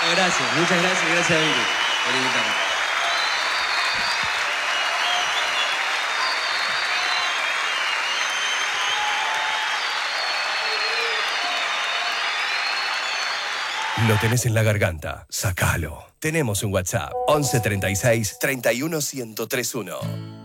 Gracias, muchas gracias. Gracias a Vicky por invitarme. Lo tenés en la garganta, sacalo. Tenemos un WhatsApp, 11 36 31 1031.